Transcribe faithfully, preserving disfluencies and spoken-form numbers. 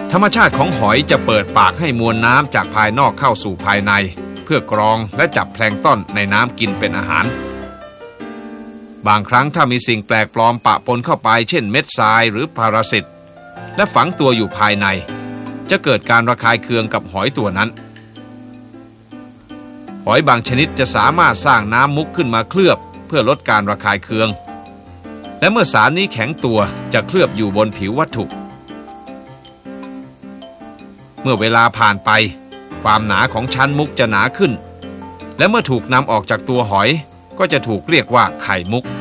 ธรรมชาติของหอยจะเปิดปากให้มวลน้ำจากภายนอกเข้าสู่ภายในเพื่อกรองและจับแพลงก์ต้นในน้ำกินเป็นอาหารบางครั้งถ้ามีสิ่งแปลกปลอมปะปนเข้าไปเช่นเม็ดทรายหรือพาราสิตและฝังตัวอยู่ภายในจะเกิดการระคายเคืองกับหอยตัวนั้นหอยบางชนิดจะสามารถสร้างน้ำมุกขึ้นมาเคลือบเพื่อลดการระคายเคืองและเมื่อสารนี้แข็งตัวจะเคลือบอยู่บนผิววัตถุเมื่อเวลาผ่านไปความหนาของชั้นมุกจะหนาขึ้นและเมื่อถูกนำออกจากตัวหอยก็จะถูกเรียกว่าไข่มุก